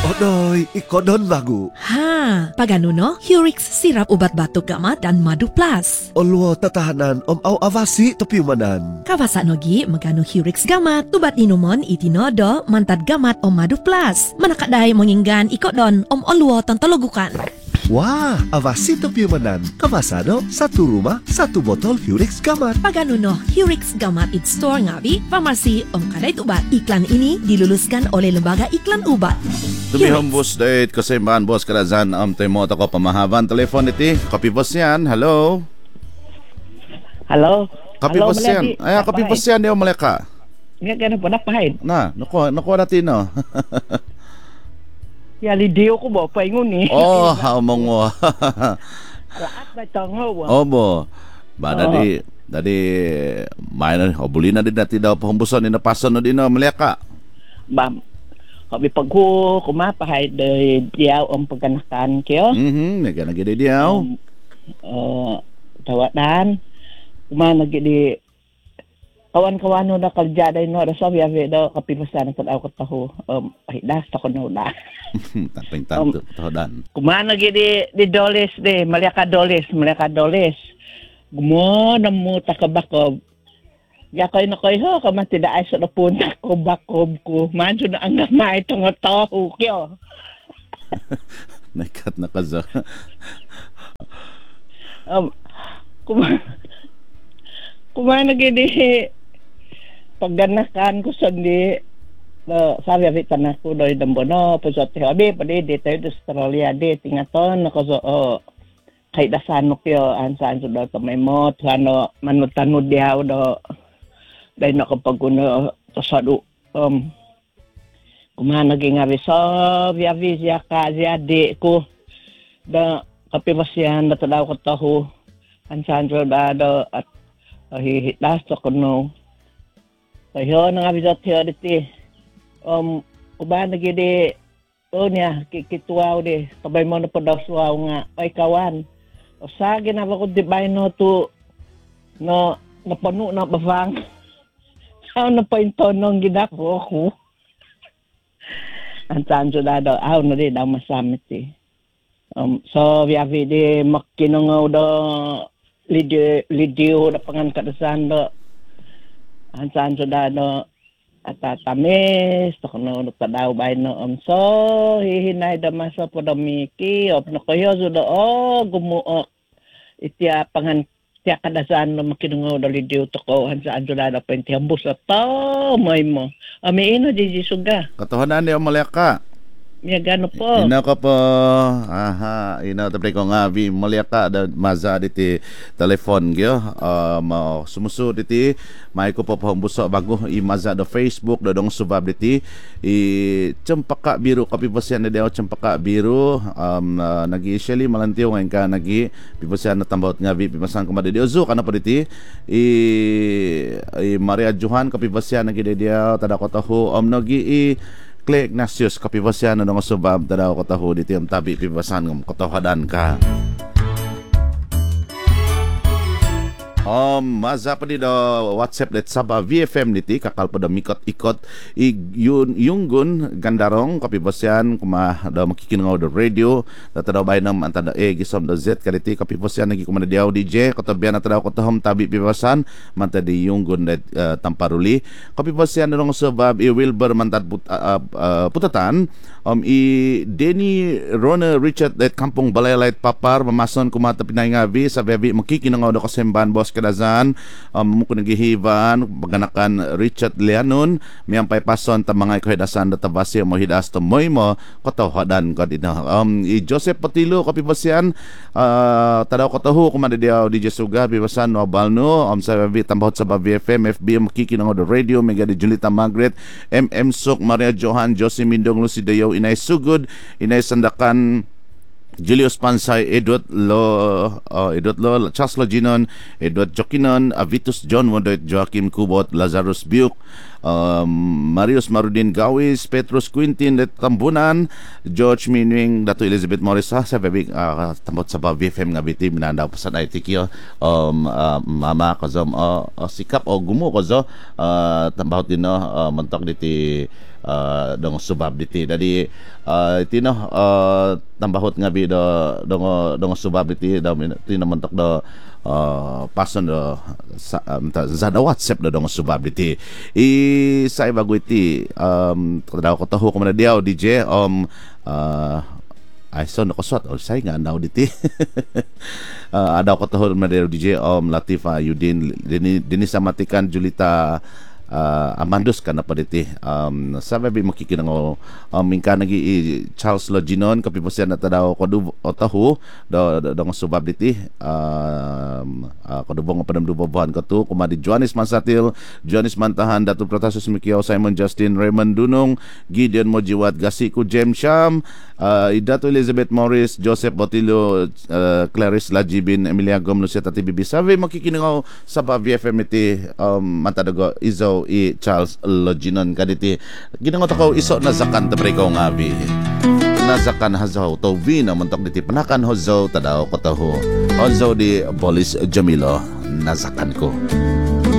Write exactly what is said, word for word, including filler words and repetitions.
Odoy, ikodon lagu. Ha, pagano no? Hurix sirap ubat batuk gamat dan madu plus. Olwo tatahanan om au avasi topiumanan. Kawasa nogi magano Hurix gamat. Ubat inumon itinodo mantad gamat om madu plus. Manakadai menginggan ikodon om olwo tantologukan. Wah, avasi topiumanan. Kawasano, satu rumah, satu botol Hurix gamat. Pagano no, Hurix gamat it store ngabi, farmasi om kadait ubat. Iklan ini diluluskan oleh Lembaga Iklan Ubat. Tumihong bus date kasimbahan bos karazan am temo ko pamahaban telefon iti kapi bos yan. Hello. Halo. Kapi bos yan. Ay kapi bos yan dio maleka. Nga gana po napahain. Na, nako nako natin no. Ya lidio ko ba paingon ni. Oh, hamong mo. Laat ba tango ba? Obo. Ba dadi dadi main obulina din natin daw pahumbuson ni napason no din no maleka. Bam. Kabi pagko kumapahay de diaw ang pagkanakan kyo. Mhm, naga nagidi diaw. Um, uh, tawadan. Kumana gidi kawan-kawano na kaljaday no raso ya vedo kapipasan pud ako taho. Um hidas ta kuno na. Taping tanto tahodan. Kumana gidi di doles de Malaka doles, Malaka doles. Gumo na mo takabakob. Ya koy na koy ho kaman tidak ay sa napunta ko bakob ko. Manjo na ang gamay itong taho kyo. Nakat na kaza. um, kuma kumana gidi pagganakan ko sandi no sabi abi tanak ko doy dambono pusot abi padi dito sa Australia di tingaton ko so oh kay dasan kyo ansan so do may mo ano manutanud dia do dahil nakapagkuno tasado um kumana naging aviso via visa ka di ko da kapibasyan na tadaw ko taho ansan so do at hihitas ko no tayo nang aviso tiyo diti um kubana gidi o niya kikituaw di tabay mo na po daw suwaw nga ay kawan o sa ginaba ko di ba no to no napano na bavang sao na pa yung tonong ginako ako ang sanjo na daw aw na di daw masamit eh um so via vidi makinungaw do lidio lidio na pangan kadasan do ang sanjo na do at tatamis to kuno no padaw bay no um so hihinay da maso po da miki op no kayo so do oh gumuok itya pangan tiya kadasan no makinungaw da lidio to ko han sa anjula da penti hambus to may mo ami ino di suga katohanan ni maleka. Ya gano po. Ina ko po. Aha, ina tapos ko nga vi maleka da maza diti telefon gyo. Um, sumuso diti may ko po pahumbuso bago i maza do Facebook do dong subab diti i cempaka biru kapi pasyan na daw cempaka biru um uh, nagi-usually malantiw ngayon ka nagi pipasyan na tambawt nga vi pipasan ko madidi ozo kana po diti i, i Maria Johan kapi pasyan nagi daw tada ko taho um nagi i Clay Ignatius kapibasyan na nga subab tadaw ko taho diti ang tabi pipasan ng kotohadan ka. Um, maza pa di do WhatsApp let saba V F M niti kakal pa do mikot-ikot i yun yunggun gandarong kapibasyan kuma do makikinungaw do radio data daw bay nam antada e gisom do Z kaliti kapibasyan nagi kuma diaw D J kotobyan na tadaw ko tahom tabi pipasan manta di yunggun let uh, tamparuli kapibasyan no subab i Wilbur mantad put, uh, uh, putatan um i Denny Rona Richard let kampong Balaylayt papar mamason kumata pinay nga vi sa bebi makikinungaw do kasemban boss kadazan um mo nagihiban paganakan Richard Leanon miyang paypason ta mga ikohidasan da tabasi mo hidas to moy mo kotohadan ko dito um i Joseph Patilo kapibasyan uh, tadaw ko taho kumanda diaw D J Suga bibasan no balno um sa vi tambahot sa B F M F B makikinungaw do radio mega di Julita Margaret M M Sok Maria Johan Josie Mindong Lucy Dayo Inay Sugod Inay Sandakan Julius Pansay, Edward Lo, uh, Edward Lo, Charles Loginon, Edward Jokinon, Avitus John Wondoit, Joaquim Kubot, Lazarus Biuk, um, Marius Marudin Gawis, Petrus Quintin Let Tambunan, George Minwing, Dato Elizabeth Morris, ha, sa bebig uh, tambot sa V F M nga biti minandaw pa sa I T Q um, uh, mama ko uh, uh, sikap o gumo ko zo uh, tambahot din no uh, mantok diti uh, dong subab diti. Jadi uh, tino uh, tambahot nga bi do dong dong subab diti do tino mentok do uh, pason do sa um, zada WhatsApp do dong subab diti. I sai bago iti um daw ko taho ko man diaw D J um uh, ay so nakoswat o say nga now diti. uh, ada ko taho man diaw D J um Latifa Yudin dini, dini samatikan Julita uh, Amandos ka na pa diti. Um, sabi bi makikinango um, mingka nagi i Charles Loginon kapiposyan na tadaw ko du otahu do do ng subab diti. Um, uh, kadubong padamdubabuhan ko to kumadi Joanis Mansatil, Joanis Mantahan, Datu Protasus Mikiao, Simon Justin, Raymond Dunong, Gideon Mojiwat, Gasiku Jem Sham, uh, Idatu Elizabeth Morris, Joseph Botillo, uh, Clarice Lajibin, Emilia Gom, Lucia Tati Bibi. Sabi makikinango sa V F M iti um, matadago Izo i Charles Loginon kaditi. Ginango to ko iso na zakan tabre ko nga bi. Nazakan hazaw to vina mentok diti penakan hozo tadaw ko taho. Hozo di Bolis Jamilo nazakan ko.